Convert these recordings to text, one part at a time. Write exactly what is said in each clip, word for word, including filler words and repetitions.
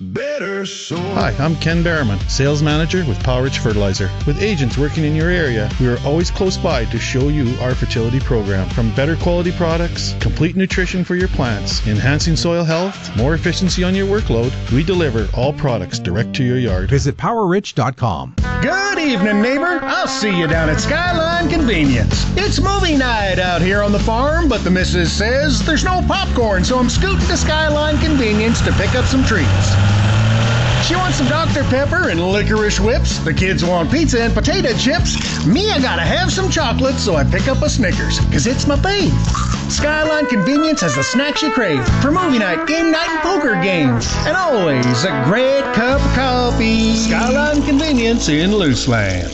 Better soil. Hi, I'm Ken Berriman, Sales Manager with Power Rich Fertilizer. With agents working in your area, we are always close by to show you our fertility program. From better quality products, complete nutrition for your plants, enhancing soil health, more efficiency on your workload, we deliver all products direct to your yard. Visit power rich dot com. Good evening, neighbor. I'll see you down at Skyline Convenience. It's movie night out here on the farm, but the missus says there's no popcorn, so I'm scooting to Skyline Convenience to pick up some treats. She wants some Doctor Pepper and licorice whips. The kids want pizza and potato chips. Me, I gotta have some chocolate, so I pick up a Snickers, cause it's my fave. Skyline Convenience has the snacks you crave for movie night, game night, and poker games. And always a great cup of coffee. Skyline Convenience in Looseland.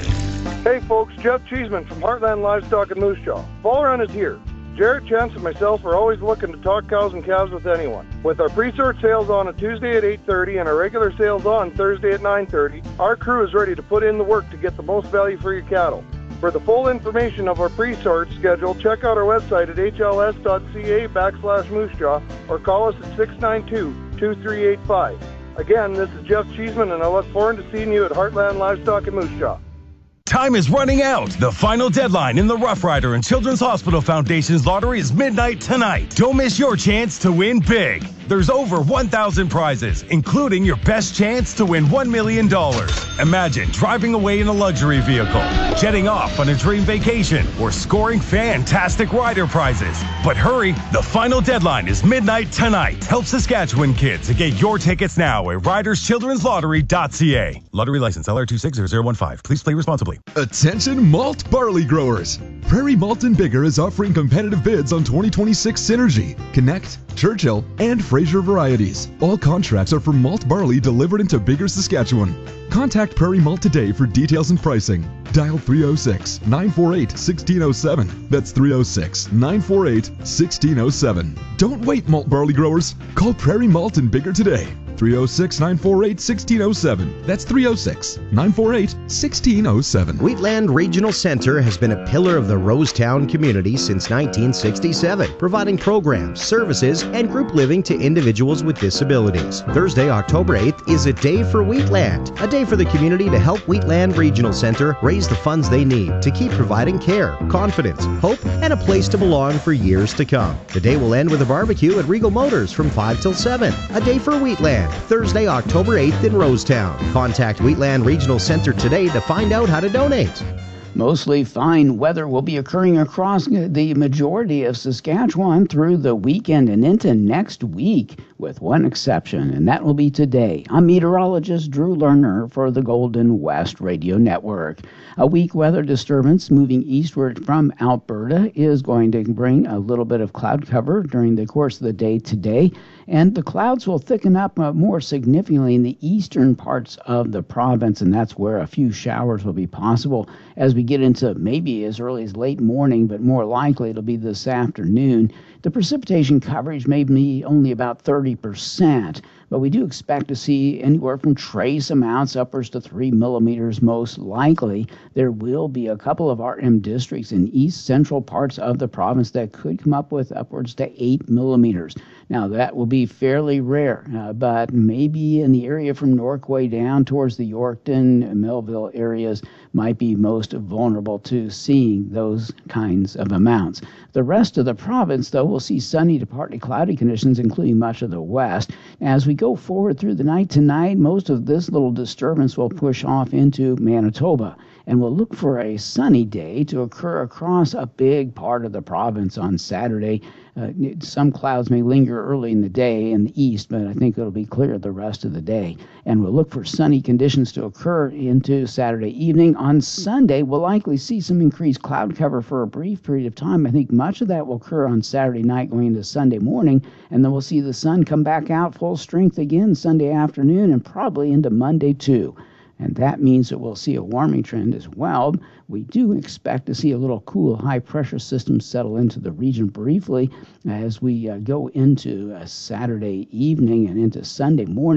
Hey folks, Jeff Cheeseman from Heartland Livestock in Moose Jaw. Fall Run is here. Jarrett, Chance, and myself are always looking to talk cows and calves with anyone. With our pre-sort sales on a Tuesday at eight thirty and our regular sales on Thursday at nine thirty, our crew is ready to put in the work to get the most value for your cattle. For the full information of our pre-sort schedule, check out our website at h l s dot c a backslash moose jaw or call us at six nine two, two three eight five. Again, this is Jeff Cheeseman, and I look forward to seeing you at Heartland Livestock in Moose Jaw. Time is running out. The final deadline in the Rough Rider and Children's Hospital Foundation's lottery is midnight tonight. Don't miss your chance to win big. There's over one thousand prizes, including your best chance to win one million dollars. Imagine driving away in a luxury vehicle, jetting off on a dream vacation, or scoring fantastic rider prizes. But hurry, the final deadline is midnight tonight. Help Saskatchewan kids to get your tickets now at riders children's lottery dot c a. Lottery license L R two six zero zero one five. Please play responsibly. Attention malt barley growers. Prairie Malt and Bigger is offering competitive bids on twenty twenty-six Synergy, Connect, Churchill, and Fraser varieties. All contracts are for malt barley delivered into Bigger, Saskatchewan. Contact Prairie Malt today for details and pricing. Dial three oh six, nine four eight, one six oh seven. That's three oh six, nine four eight, one six oh seven. Don't wait, malt barley growers. Call Prairie Malt and Bigger today. three oh six, nine four eight, one six oh seven. That's three oh six, nine four eight, one six oh seven. Wheatland Regional Center has been a pillar of the Rosetown community since nineteen sixty-seven, providing programs, services, and group living to individuals with disabilities. Thursday, October eighth is a day for Wheatland, a day for the community to help Wheatland Regional Center raise the funds they need to keep providing care, confidence, hope, and a place to belong for years to come. The day will end with a barbecue at Regal Motors from five till seven. A day for Wheatland, Thursday, October eighth in Rosetown. Contact Wheatland Regional Center today to find out how to donate. Mostly fine weather will be occurring across the majority of Saskatchewan through the weekend and into next week, with one exception, and that will be today. I'm meteorologist Drew Lerner for the Golden West Radio Network. A weak weather disturbance moving eastward from Alberta is going to bring a little bit of cloud cover during the course of the day today, and the clouds will thicken up uh, more significantly in the eastern parts of the province, and that's where a few showers will be possible as we get into maybe as early as late morning, but more likely it'll be this afternoon. The precipitation coverage may be only about thirty percent, but we do expect to see anywhere from trace amounts upwards to three millimeters most likely. There will be a couple of R M districts in east central parts of the province that could come up with upwards to eight millimeters. Now, that will be fairly rare, uh, but maybe in the area from Norquay down towards the Yorkton, Melville areas might be most vulnerable to seeing those kinds of amounts. The rest of the province, though, will see sunny to partly cloudy conditions, including much of the west. As we go forward through the night tonight, most of this little disturbance will push off into Manitoba, and we'll look for a sunny day to occur across a big part of the province on Saturday. Uh, some clouds may linger early in the day in the east, but I think it'll be clear the rest of the day. And we'll look for sunny conditions to occur into Saturday evening. On Sunday, we'll likely see some increased cloud cover for a brief period of time. I think much of that will occur on Saturday night going into Sunday morning, and then we'll see the sun come back out full strength again Sunday afternoon and probably into Monday too. And that means that we'll see a warming trend as well. We do expect to see a little cool high-pressure system settle into the region briefly as we uh, go into uh, Saturday evening and into Sunday morning.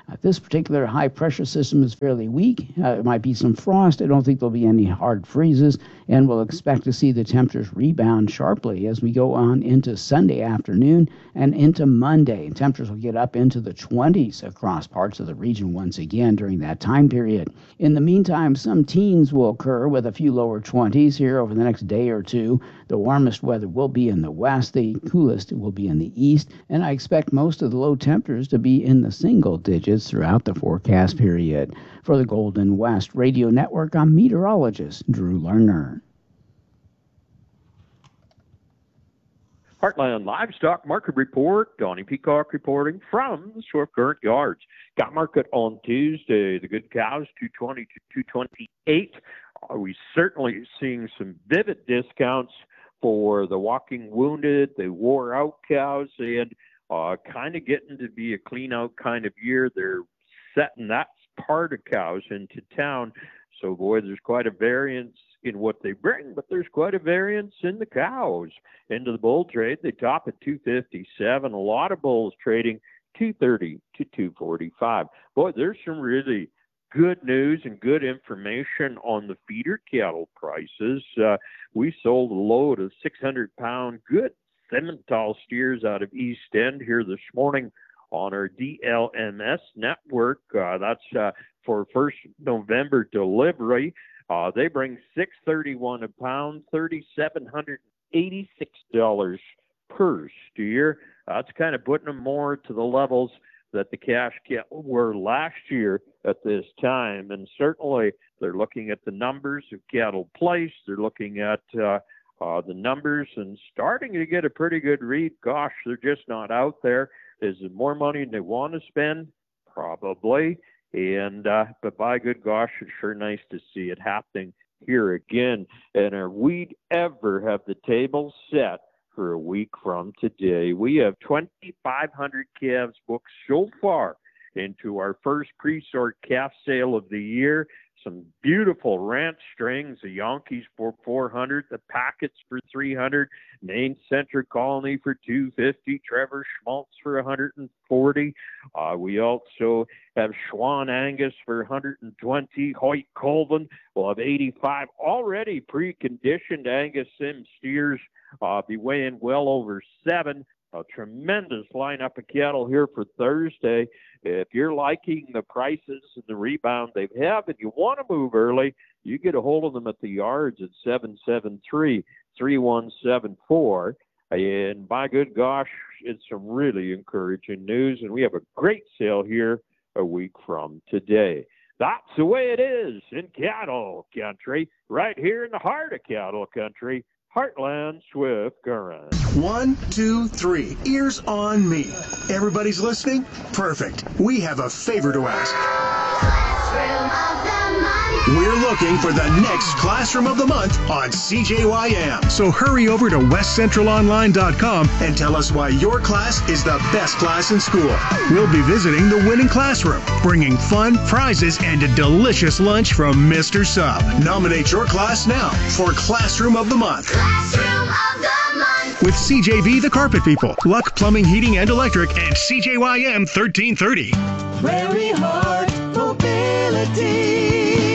Uh, this particular high pressure system is fairly weak. Uh, it might be some frost. I don't think there'll be any hard freezes, and we'll expect to see the temperatures rebound sharply as we go on into Sunday afternoon and into Monday. And temperatures will get up into the twenties across parts of the region once again during that time period. In the meantime, some teens will occur with a few lower twenties here over the next day or two. The warmest weather will be in the west, the coolest will be in the east, and I expect most of the low temperatures to be in the single digits throughout the forecast period. For the Golden West Radio Network, I'm meteorologist Drew Lerner. Heartland Livestock Market Report. Donnie Peacock reporting from the Swift Current Yards. Got market on Tuesday. The good cows, two twenty to two twenty-eight. Are we certainly seeing some vivid discounts for the walking wounded, the wore out cows, and uh, kind of getting to be a clean out kind of year. They're setting that part of cows into town. So, boy, there's quite a variance in what they bring, but there's quite a variance in the cows. Into the bull trade, they top at two fifty-seven. A lot of bulls trading two thirty to two forty-five. Boy, there's some really good news and good information on the feeder cattle prices. Uh, we sold a load of six hundred pound good Simmental steers out of East End here this morning on our D L M S network. Uh, that's uh, for first November delivery. Uh, they bring six thirty-one a pound, three thousand seven hundred eighty-six dollars per steer. That's kind of putting them more to the levels that the cash cattle were last year at this time. And certainly they're looking at the numbers of cattle placed. They're looking at uh, uh, the numbers and starting to get a pretty good read. Gosh, they're just not out there. Is it more money than they want to spend? Probably. And, uh, but by good gosh, it's sure nice to see it happening here again. And are we ever have the table set for a week from today? We have twenty-five hundred calves booked so far into our first pre-sort calf sale of the year. Some beautiful ranch strings, the Yankees for four hundred, the Packets for three hundred, Maine Central Colony for two fifty, Trevor Schmaltz for one hundred forty. Uh, we also have Schwan Angus for one hundred twenty, Hoyt Colvin will have eighty-five. Already pre-conditioned Angus Sim steers uh, be weighing well over seven. A tremendous lineup of cattle here for Thursday. If you're liking the prices and the rebound they have and you want to move early, you get a hold of them at the yards at seven seven three, three one seven four. And by good gosh, it's some really encouraging news. And we have a great sale here a week from today. That's the way it is in cattle country, right here in the heart of cattle country. Heartland Swift Current. One, two, three. Ears on me. Everybody's listening? Perfect. We have a favor to ask. Classroom of the Month. We're looking for the next Classroom of the Month on C J Y M. So hurry over to west central online dot com and tell us why your class is the best class in school. We'll be visiting the winning classroom, bringing fun, prizes, and a delicious lunch from Mister Sub. Nominate your class now for Classroom of the Month. Classroom of the Month. With C J V The Carpet People, Luck Plumbing, Heating, and Electric, and C J Y M thirteen thirty. Prairie Heart Mobility.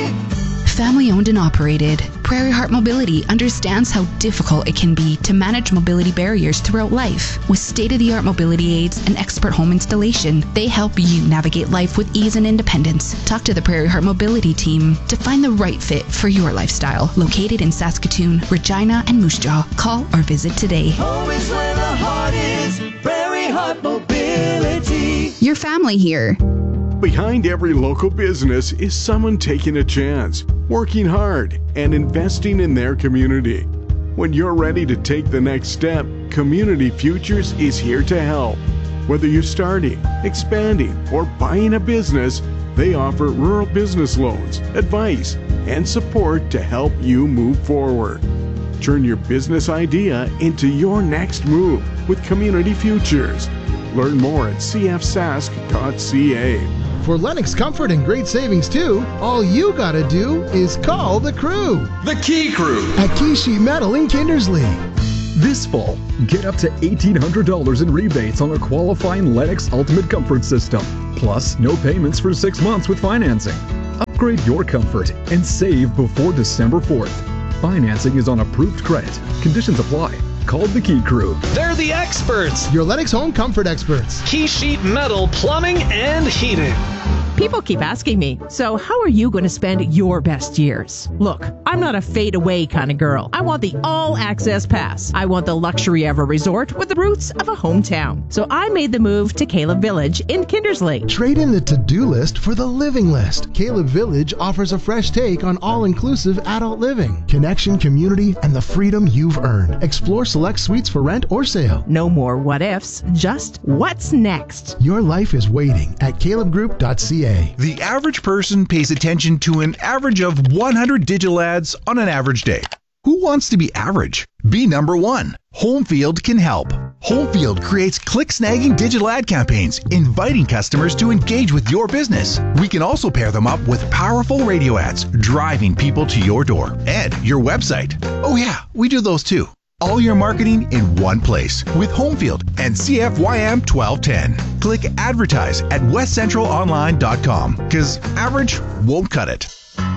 Family owned and operated, Prairie Heart Mobility understands how difficult it can be to manage mobility barriers throughout life. With state-of-the-art mobility aids and expert home installation, they help you navigate life with ease and independence. Talk to the Prairie Heart Mobility team to find the right fit for your lifestyle. Located in Saskatoon, Regina, and Moose Jaw. Call or visit today. Home is where the heart is. Prairie Heart Mobility. Your family here. Behind every local business is someone taking a chance, working hard, and investing in their community. When you're ready to take the next step, Community Futures is here to help. Whether you're starting, expanding, or buying a business, they offer rural business loans, advice, and support to help you move forward. Turn your business idea into your next move with Community Futures. Learn more at c f sask dot c a. For Lennox comfort and great savings too, all you gotta do is call the crew. The Key Crew. At Key Sheet Metal in Kindersley. This fall, get up to eighteen hundred dollars in rebates on a qualifying Lennox Ultimate Comfort System. Plus, no payments for six months with financing. Upgrade your comfort and save before December fourth. Financing is on approved credit. Conditions apply. Call the Key Crew. They're the experts. Your Lennox Home Comfort experts. Key Sheet Metal Plumbing and Heating. People keep asking me, so how are you going to spend your best years? Look, I'm not a fade-away kind of girl. I want the all-access pass. I want the luxury of a resort with the roots of a hometown. So I made the move to Caleb Village in Kindersley. Trade in the to-do list for the living list. Caleb Village offers a fresh take on all-inclusive adult living, connection, community, and the freedom you've earned. Explore select suites for rent or sale. No more what-ifs, just what's next. Your life is waiting at caleb group dot c a. The average person pays attention to an average of one hundred digital ads on an average day. Who wants to be average? Be number one. Homefield can help. Homefield creates click-snagging digital ad campaigns, inviting customers to engage with your business. We can also pair them up with powerful radio ads, driving people to your door and your website. Oh yeah, we do those too. All your marketing in one place with Homefield and C F Y M twelve ten. Click advertise at west central online dot com because average won't cut it.